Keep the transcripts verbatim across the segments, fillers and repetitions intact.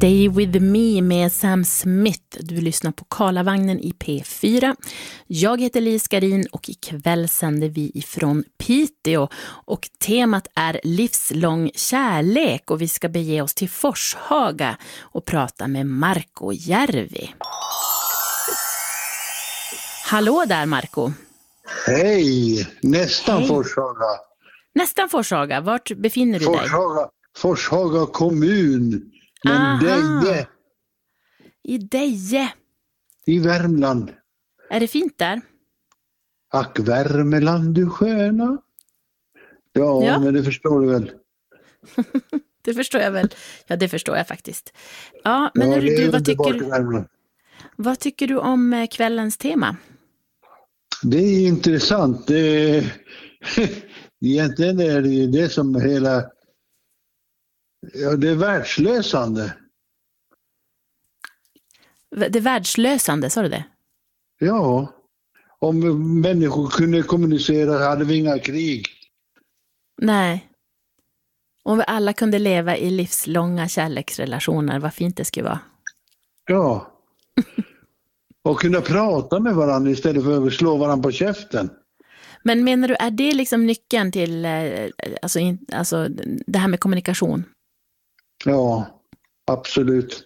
Stay with me med Sam Smith. Du lyssnar på Karlavagnen i P fyra. Jag heter Lis Garin och ikväll sänder vi ifrån Piteå. Och temat är livslång kärlek och vi ska bege oss till Forshaga och prata med Marco Järvi. Hallå där Marco. Hej, nästan Hej. Forshaga. Nästan Forshaga, vart befinner du Forshaga. dig? Forshaga kommun, men Deje. I Deje. I Värmland. Är det fint där? Ack Värmeland du sköna. Ja, ja, men det förstår du väl. Det förstår jag väl. Ja, det förstår jag faktiskt. Ja, men ja, du, vad, tycker, vad tycker du om kvällens tema? Det är intressant. Det är, egentligen är det ju det som hela... Ja, det är världslösande. Det är världslösande, sa du det? Ja. Om människor kunde kommunicera hade vi inga krig. Nej. Om vi alla kunde leva i livslånga kärleksrelationer, vad fint det skulle vara. Ja. Och kunna prata med varandra istället för att slå varandra på käften. Men menar du, är det liksom nyckeln till alltså, alltså, det här med kommunikation? Ja, absolut.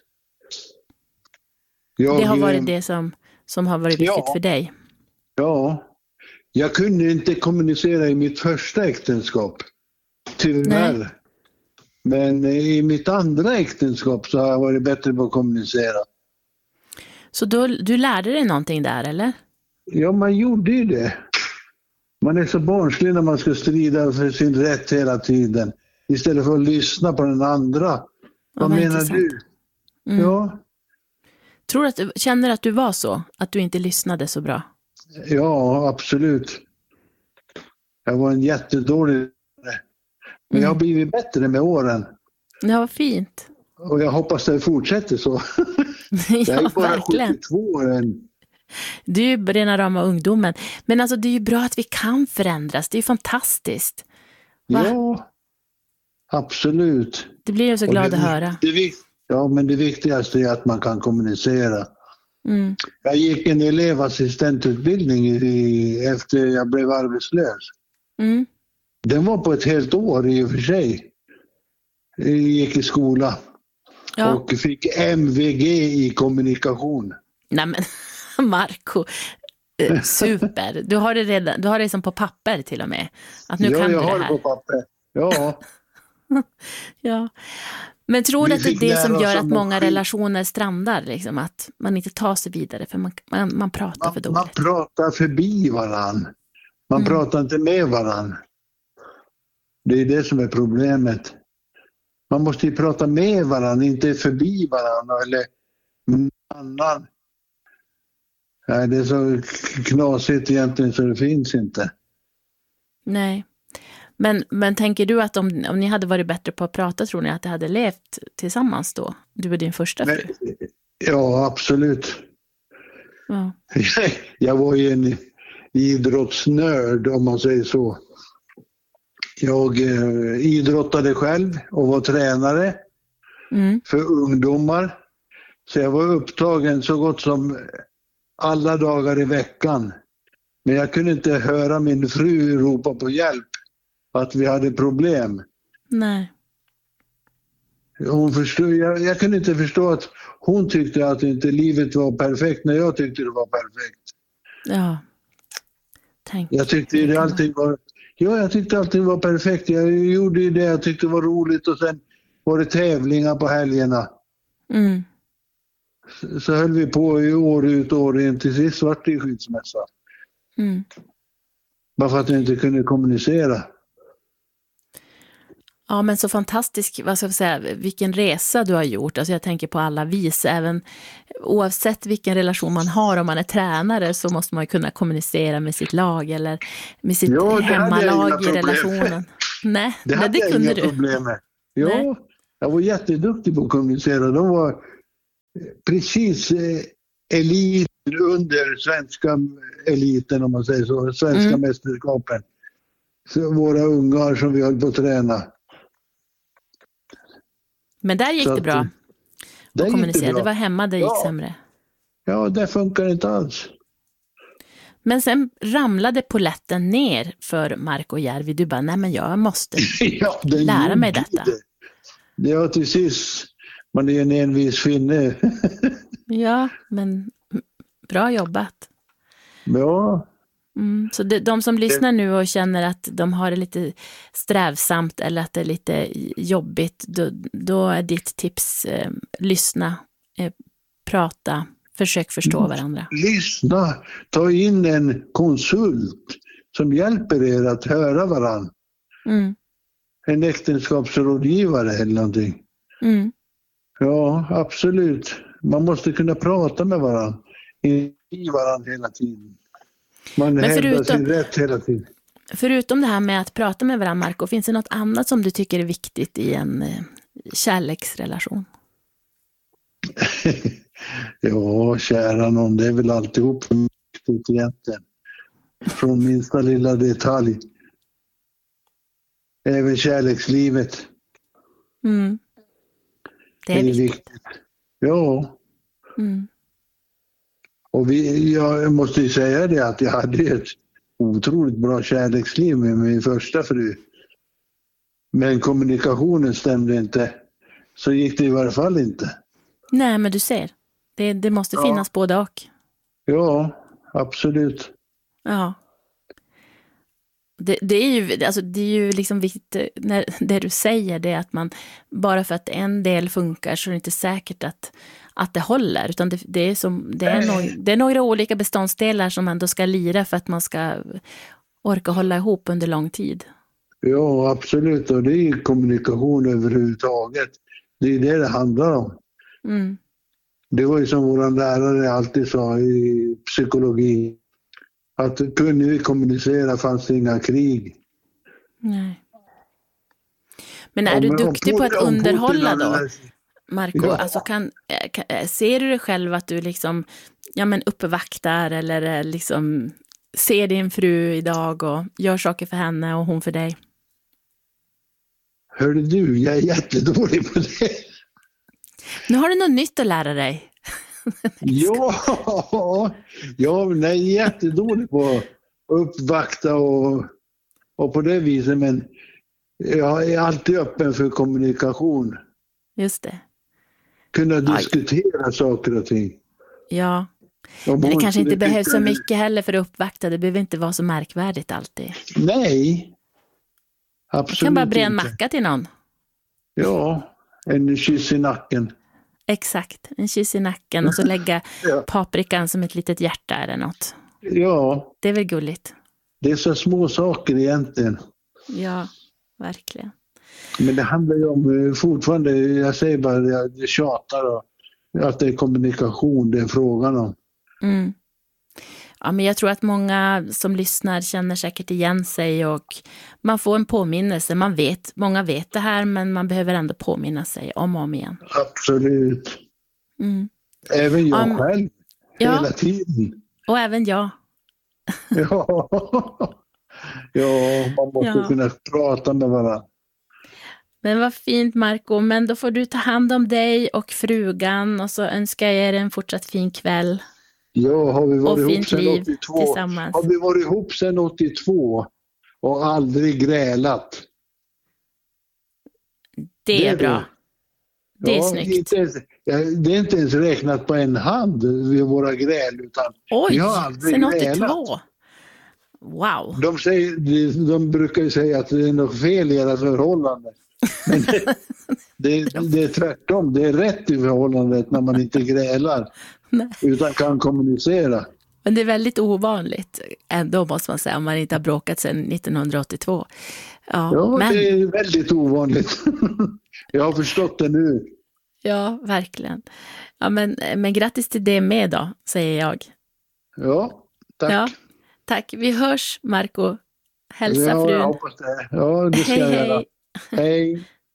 Jag, det har varit det som, som har varit viktigt ja, för dig? Ja. Jag kunde inte kommunicera i mitt första äktenskap. Tyvärr. Nej. Men i mitt andra äktenskap så har jag varit bättre på att kommunicera. Så då, du lärde dig någonting där, eller? Ja, man gjorde ju det. Man är så barnslig när man ska strida för sin rätt hela tiden. Istället för att lyssna på den andra. Ja, vad menar intressant. Du? Mm. Ja. Tror du att du känner att du var så? Att du inte lyssnade så bra? Ja, absolut. Jag var en jättedålig. Men mm. jag har blivit bättre med åren. Ja, vad fint. Och jag hoppas att det fortsätter så. Ja, jag är bara verkligen. sjuttiotvå år än. Du är ju rena rama ungdomen. Men alltså det är ju bra att vi kan förändras. Det är ju fantastiskt. Va? Ja, absolut. Det blir jag så glad det, att höra. Det, ja, men det viktigaste är att man kan kommunicera. Mm. Jag gick en elevassistentutbildning i, efter jag blev arbetslös. Mm. Den var på ett helt år i och för sig. Jag gick i skola. Ja. Och fick M V G i kommunikation. Nej men, Marco, super. Du har det redan, du har det som på papper till och med. Att nu ja, kan jag du det har här. det på papper. Ja. Ja. Men tror du att det är det som gör att många relationer strandar? Liksom, att man inte tar sig vidare för man, man, man pratar man, för dåligt. Man pratar förbi varann. Man mm. pratar inte med varann. Det är det som är problemet. Man måste ju prata med varandra, inte förbi varandra eller med annan. Nej, det är så knasigt egentligen så det finns inte. Nej. Men, men tänker du att om, om ni hade varit bättre på att prata, tror ni att det hade levt tillsammans då? Du är din första fru. Men, ja, absolut. Ja. Jag var ju en idrottsnörd om man säger så. Jag eh, idrottade själv och var tränare mm. för ungdomar. Så jag var upptagen så gott som alla dagar i veckan. Men jag kunde inte höra min fru ropa på hjälp att vi hade problem. Nej. Hon förstod, jag, jag kunde inte förstå att hon tyckte att inte livet var perfekt när jag tyckte det var perfekt. Ja. Tänk. Jag tyckte det allting var... Ja, jag tyckte allting var perfekt. Jag gjorde ju det jag tyckte var roligt och sen var det tävlingar på helgerna. Mm. Så, så höll vi på i år ut och år in till sist vart det skilsmässa. Mm. Bara för att jag inte kunde kommunicera. Ja, men så fantastisk, vad ska jag säga, vilken resa du har gjort. Alltså jag tänker på alla vis, även oavsett vilken relation man har, om man är tränare så måste man ju kunna kommunicera med sitt lag eller med sitt ja, hemmalag i relationen. Nej, det, nej, det jag kunde inga du. Problem med. Ja, nej. Jag var jätteduktig på att kommunicera. De var precis elit under svenska eliten om man säger så, svenska mm. mästerskapen. Så våra ungar som vi höll på att träna. Men där gick så det bra. Det och kommunicera. Det var hemma det gick ja. sämre. Ja, det funkar inte alls. Men sen ramlade poletten ner för Marco Järvi. Du bara, nej men jag måste ja, lära mig detta. Det. Ja, till sist. Man är en envis finne. ja, men bra jobbat. Ja. Mm, så det, de som lyssnar nu och känner att de har det lite strävsamt eller att det är lite jobbigt, då, då är ditt tips eh, lyssna, eh, prata, försök förstå varandra. Lyssna, ta in en konsult som hjälper er att höra varandra. Mm. En äktenskapsrådgivare eller någonting. Mm. Ja, absolut. Man måste kunna prata med varandra, i varandra hela tiden. Man Men hävdar förutom, sin rätt hela tiden. Förutom det här med att prata med varandra, Marco, finns det något annat som du tycker är viktigt i en eh, kärleksrelation? ja, kära någon, det är väl alltihop viktigt egentligen. Från minsta lilla detalj. Även kärlekslivet. Mm. Det är, det är viktigt. viktigt. Ja. Mm. Och vi, jag måste ju säga det att jag hade ett otroligt bra kärleksliv med min första fru. Men kommunikationen stämde inte. Så gick det i varje fall inte. Nej, men du ser. Det, det måste ja. finnas både och. Ja, absolut. Ja. Det, det är ju, alltså det är ju liksom viktigt, när det du säger det är att man, bara för att en del funkar så är det inte säkert att, att det håller, utan det, det, är som, det, är no, det är några olika beståndsdelar som ändå ska lira för att man ska orka hålla ihop under lång tid. Ja, absolut, och det är kommunikation överhuvudtaget. Det är det det handlar om. Mm. Det var ju som vår lärare alltid sa i psykologi, att kunde vi kommunicera fanns det inga krig. Nej. Men är du duktig på att underhålla då, Marco? Ja. Alltså kan, kan, ser du dig själv att du liksom, ja men uppvaktar eller liksom ser din fru idag och gör saker för henne och hon för dig? Hörde du, jag är jättedålig på det. Nu har du något nytt att lära dig. ja, ja, jag är jättedålig på att uppvakta och, och på det viset, men jag är alltid öppen för kommunikation. Just det. Kunna diskutera Aj. saker och ting. Ja, men det kanske inte behövs så mycket heller för att uppvakta. Det behöver inte vara så märkvärdigt alltid. Nej, absolut inte. Du kan bara bre en macka till någon. Ja, en kyss i nacken. Exakt, en kyss i nacken och så lägga ja. paprikan som ett litet hjärta eller något. Ja. Det är väl gulligt. Det är så små saker egentligen. Ja, verkligen. Men det handlar ju om fortfarande, jag säger bara jag tjatar och att det är kommunikation det är frågan om. Mm. Ja, men jag tror att många som lyssnar känner säkert igen sig och man får en påminnelse. Man vet, många vet det här, men man behöver ändå påminna sig om och om igen. Absolut. Mm. Även jag um, själv, ja, hela tiden. Och även jag. ja. ja, man måste ja. kunna prata med varandra. Men vad fint, Marco. Men då får du ta hand om dig och frugan och så önskar jag er en fortsatt fin kväll. Ja, har vi varit och ihop sedan åttiotvå. Tillsammans. Har vi varit ihop sedan åttiotvå och aldrig grälat. Det är, det är bra. Det, det är ja, snyggt. Inte ens, det är inte ens räknat på en hand vid våra gräl, utan Oj, vi har aldrig sedan grälat. åttiotvå. Wow. De, säger, de, de brukar ju säga att det är något fel i era förhållande. Men det, det, det är tvärtom, det är rätt i förhållandet när man inte grälar. Nej. Utan kan kommunicera. Men det är väldigt ovanligt ändå, måste man säga, om man inte har bråkat sedan nittonhundraåttiotvå. Ja, ja men... det är väldigt ovanligt. Jag har förstått det nu. Ja, verkligen. Ja, men, men grattis till det med då, säger jag. Ja, tack. Ja, tack. Vi hörs, Marco. Hälsa ja, frun. Jag hoppas det. Ja, det ska hej, jag göra. Hej. Hej.